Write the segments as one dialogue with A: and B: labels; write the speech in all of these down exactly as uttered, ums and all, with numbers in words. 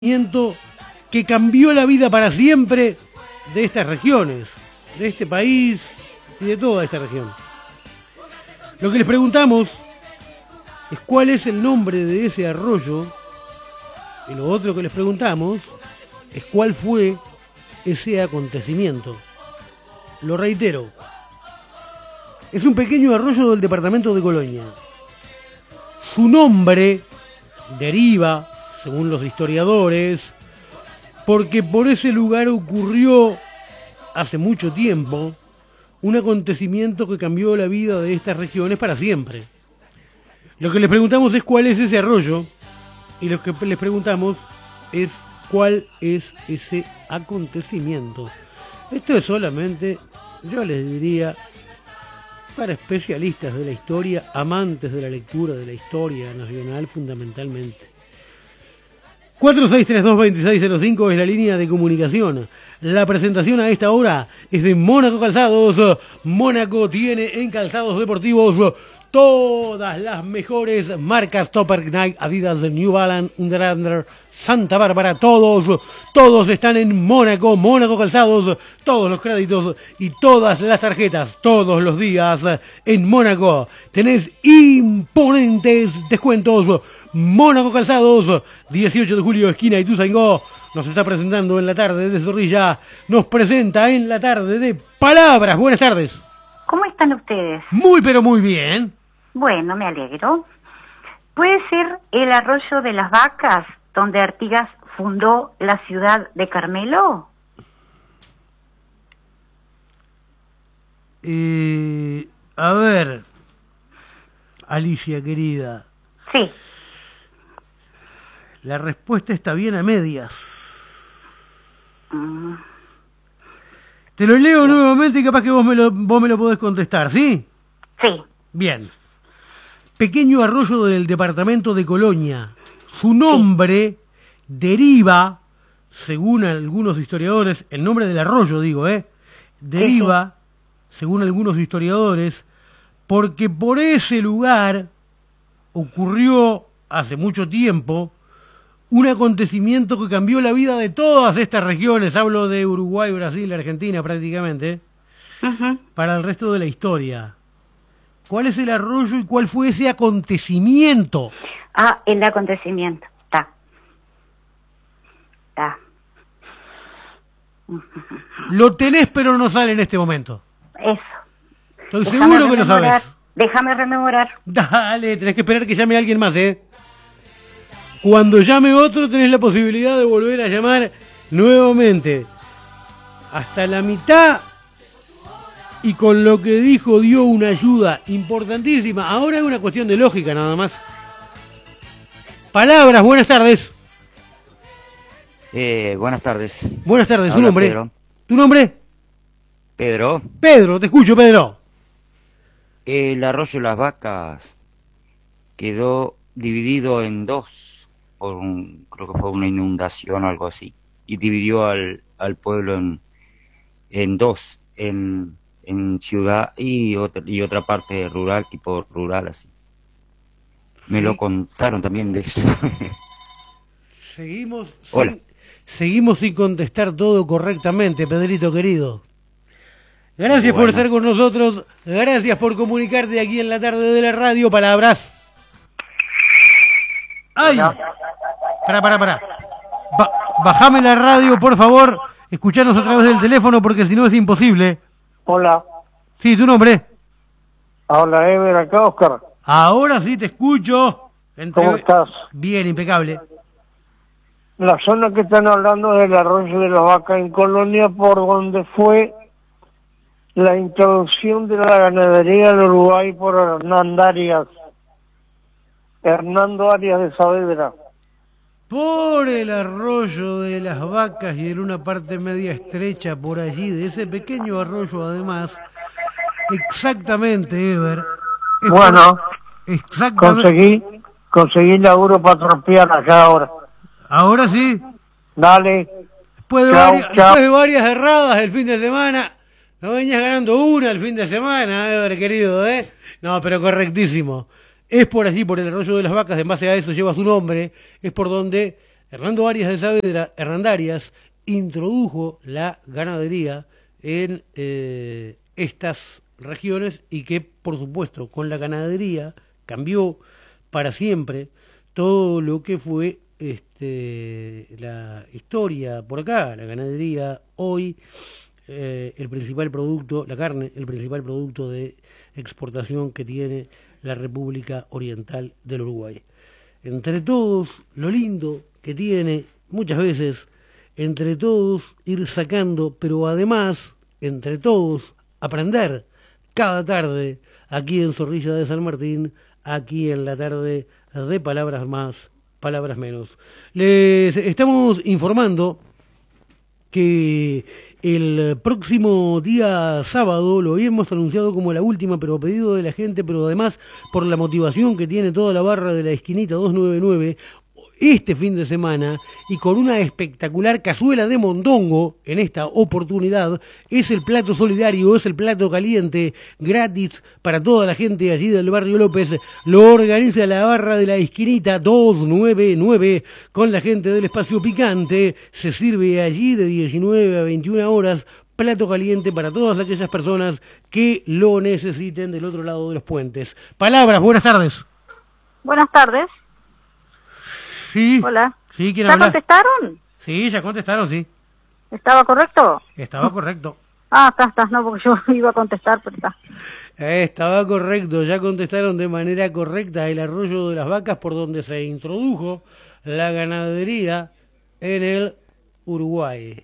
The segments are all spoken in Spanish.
A: acontecimiento que cambió la vida para siempre de estas regiones, de este país y de toda esta región. Lo que les preguntamos es cuál es el nombre de ese arroyo, y lo otro que les preguntamos es cuál fue ese acontecimiento. Lo reitero, es un pequeño arroyo del departamento de Colonia. Su nombre deriva, según los historiadores, porque por ese lugar ocurrió hace mucho tiempo un acontecimiento que cambió la vida de estas regiones para siempre. Lo que les preguntamos es cuál es ese arroyo, y lo que les preguntamos es cuál es ese acontecimiento. Esto es solamente, yo les diría, para especialistas de la historia, amantes de la lectura de la historia nacional fundamentalmente. cuatro seis tres dos, dos seis cero cinco es la línea de comunicación. La presentación a esta hora es de Mónaco Calzados. Mónaco tiene en calzados deportivos todas las mejores marcas: Topper, Nike, Adidas, New Balance, Under Armour, Santa Bárbara. Todos, todos están en Mónaco. Mónaco Calzados, todos los créditos y todas las tarjetas, todos los días en Mónaco. Tenés imponentes descuentos. Mónaco Calzados, dieciocho de julio, esquina Ituzaingó. Nos está presentando en la tarde de Zorrilla. Nos presenta en la tarde de Palabras. Buenas tardes.
B: ¿Cómo están ustedes?
A: Muy, pero muy bien.
B: Bueno, me alegro. ¿Puede ser el arroyo de las Vacas, donde Artigas fundó la ciudad de Carmelo?
A: Eh, a ver, Alicia querida.
B: Sí.
A: La respuesta está bien a medias.
B: Mm.
A: Te lo leo nuevamente y capaz que vos me lo, vos me lo podés contestar, ¿sí?
B: Sí.
A: Bien. Pequeño arroyo del departamento de Colonia. Su nombre sí. deriva, según algunos historiadores, el nombre del arroyo, digo, ¿eh? Deriva, sí, sí. según algunos historiadores, porque por ese lugar ocurrió hace mucho tiempo un acontecimiento que cambió la vida de todas estas regiones, hablo de Uruguay, Brasil, Argentina prácticamente, uh-huh. para el resto de la historia. ¿Cuál es el arroyo y cuál fue ese acontecimiento?
B: Ah, el acontecimiento, está. Está.
A: Lo tenés pero no sale en este momento.
B: Eso.
A: Estoy Déjame seguro que lo sabes.
B: Déjame rememorar.
A: Dale, tenés que esperar que llame alguien más, ¿eh? Cuando llame otro tenés la posibilidad de volver a llamar nuevamente. Hasta la mitad, y con lo que dijo dio una ayuda importantísima. Ahora es una cuestión de lógica nada más. Palabras, buenas tardes.
C: Eh, buenas tardes.
A: Buenas tardes, ¿su nombre?
C: Pedro.
A: ¿Tu nombre?
C: Pedro.
A: Pedro, te escucho, Pedro.
C: El arroyo de las Vacas quedó dividido en dos, por un, creo que fue una inundación o algo así, y dividió al, al pueblo en, en dos, en, en ciudad y otra, y otra parte rural, tipo rural así. Me sí. lo contaron también de eso.
A: Seguimos
C: Hola.
A: Sin, seguimos sin contestar todo correctamente, Pedrito querido. Gracias bueno. por estar con nosotros, gracias por comunicarte aquí en la tarde de la radio. Palabras. ¡Ay! No. Pará, pará, pará. Ba bajame la radio, por favor. Escuchanos a través del teléfono porque si no es imposible.
D: Hola.
A: Sí, ¿tu nombre?
D: Hola, Ever, acá Oscar.
A: Ahora sí te escucho. Entre...
D: ¿Cómo estás?
A: Bien, impecable.
D: La zona que están hablando es el arroyo de las Vacas en Colonia, por donde fue la introducción de la ganadería del Uruguay por Hernando Arias. Hernando Arias de Saavedra.
A: Por el arroyo de las Vacas y en una parte media estrecha por allí, de ese pequeño arroyo además, exactamente, Ever.
D: Bueno,
A: por... exactamente...
D: conseguí, conseguí laburo para tropear acá ahora.
A: ¿Ahora sí?
D: Dale.
A: Después de,
D: chau,
A: varias,
D: chau.
A: después de varias erradas el fin de semana, no venías ganando una el fin de semana, Ever, querido, ¿eh? No, pero correctísimo. Es por allí, por el arroyo de las Vacas, en base a eso lleva su nombre, es por donde Hernando Arias de Saavedra, Hernandarias, introdujo la ganadería en eh, estas regiones y que, por supuesto, con la ganadería cambió para siempre todo lo que fue este, la historia por acá. La ganadería hoy, eh, el principal producto, la carne, el principal producto de exportación que tiene la República Oriental del Uruguay. Entre todos, lo lindo que tiene muchas veces, entre todos ir sacando, pero además, entre todos, aprender cada tarde, aquí en Zorrilla de San Martín, aquí en la tarde de Palabras Más, Palabras Menos. Les estamos informando que el próximo día sábado, lo habíamos anunciado como la última, pero a pedido de la gente, pero además por la motivación que tiene toda la barra de la esquinita doscientos noventa y nueve, este fin de semana, y con una espectacular cazuela de mondongo en esta oportunidad, es el plato solidario, es el plato caliente, gratis para toda la gente allí del barrio López. Lo organiza la barra de la esquinita doscientos noventa y nueve con la gente del espacio picante. Se sirve allí de diecinueve a veintiuna horas, plato caliente para todas aquellas personas que lo necesiten del otro lado de los puentes. Palabras, buenas tardes.
B: Buenas tardes.
A: Sí.
B: Hola.
A: Sí, ¿quién
B: ¿Ya
A: habla?
B: contestaron?
A: Sí, ya contestaron, sí.
B: ¿Estaba correcto?
A: Estaba correcto.
B: Ah, está, está, no, porque yo iba a contestar, pero está.
A: Eh, estaba correcto, ya contestaron de manera correcta. El arroyo de las vacas por donde se introdujo la ganadería en el Uruguay.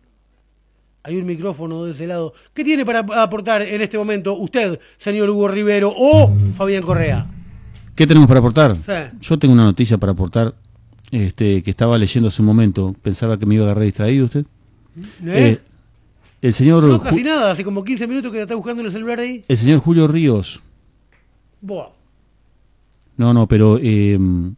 A: Hay un micrófono de ese lado. ¿Qué tiene para aportar en este momento usted, señor Hugo Rivero o Fabián Correa?
E: ¿Qué tenemos para aportar?
A: Sí.
E: Yo tengo una noticia para aportar. Este, que estaba leyendo hace un momento, pensaba que me iba a agarrar distraído usted.
A: ¿Eh?
E: Eh, el señor
A: No, casi
E: Ju-
A: nada, hace como quince minutos que está buscando en el celular ahí.
E: el señor Julio Ríos.
A: Buah.
E: No, no, pero eh,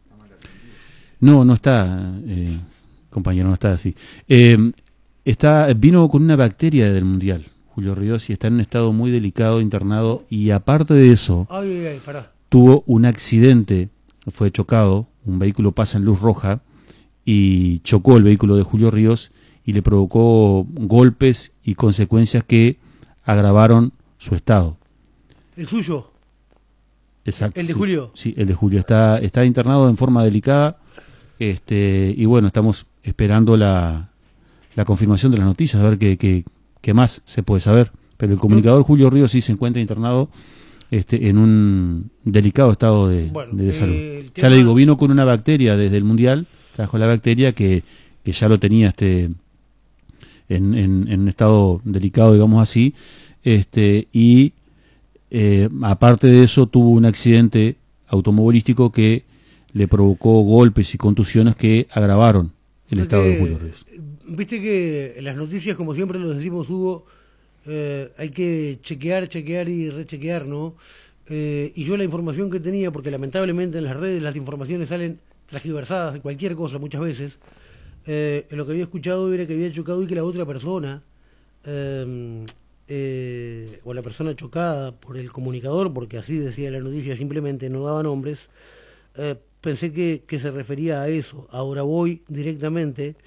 E: no, no está, eh, compañero, no está así. Eh, está, vino con una bacteria del mundial, Julio Ríos, y está en un estado muy delicado, internado, y aparte de eso,
A: Ay, ay, ay, pará.
E: tuvo un accidente, fue chocado, un vehículo pasa en luz roja y chocó el vehículo de Julio Ríos y le provocó golpes y consecuencias que agravaron su estado.
A: El suyo.
E: Exacto.
A: ¿El de
E: sí.
A: Julio?
E: Sí, el de Julio. Está, está internado en forma delicada, este, y bueno, estamos esperando la, la confirmación de las noticias, a ver qué, qué, qué más se puede saber. Pero el comunicador Julio Ríos sí se encuentra internado este, en un delicado estado de,
A: Bueno,
E: de salud.
A: eh, el
E: Ya
A: tema-
E: le digo, vino con una bacteria desde el Mundial, trajo la bacteria que, que ya lo tenía este en, en, en un estado delicado, digamos así, este y eh, aparte de eso tuvo un accidente automovilístico que le provocó golpes y contusiones que agravaron el estado de Julio Ríos.
A: Viste que en las noticias, como siempre lo decimos, Hugo, eh, hay que chequear, chequear y rechequear, ¿no? Eh, y yo la información que tenía, porque lamentablemente en las redes las informaciones salen transgiversadas de cualquier cosa muchas veces, eh, lo que había escuchado era que había chocado y que la otra persona, eh, eh, o la persona chocada por el comunicador, porque así decía la noticia, simplemente no daba nombres, eh, pensé que, que se refería a eso. Ahora voy directamente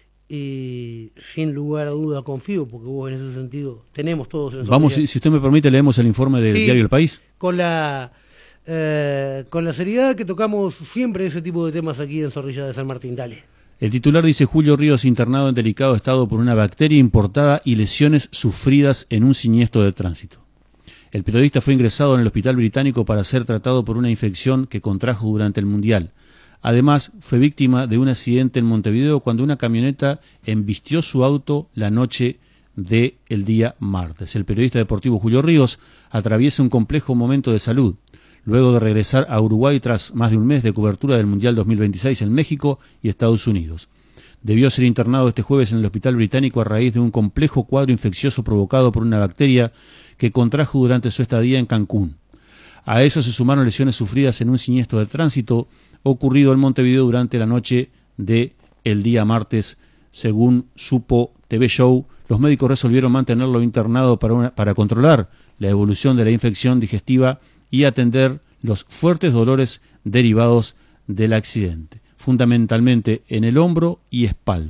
A: y sin lugar a duda confío, porque vos en ese sentido tenemos todos en
E: Vamos, si,
A: Zorrilla,
E: si usted me permite, leemos el informe del
A: Sí.
E: diario El País.
A: con la eh, con la seriedad que tocamos siempre ese tipo de temas aquí en Zorrilla de San Martín. Dale.
E: El titular dice: Julio Ríos internado en delicado estado por una bacteria importada y lesiones sufridas en un siniestro de tránsito. El periodista fue ingresado en el hospital británico para ser tratado por una infección que contrajo durante el Mundial. Además, fue víctima de un accidente en Montevideo cuando una camioneta embistió su auto la noche del día martes. El periodista deportivo Julio Ríos atraviesa un complejo momento de salud. Luego de regresar a Uruguay tras más de un mes de cobertura del Mundial dos mil veintiséis en México y Estados Unidos. Debió ser internado este jueves en el hospital británico a raíz de un complejo cuadro infeccioso provocado por una bacteria que contrajo durante su estadía en Cancún. A eso se sumaron lesiones sufridas en un siniestro de tránsito ocurrido en Montevideo durante la noche de el día martes. Según supo T V Show, los médicos resolvieron mantenerlo internado para, una, para controlar la evolución de la infección digestiva y atender los fuertes dolores derivados del accidente. fundamentalmente en el hombro y espalda.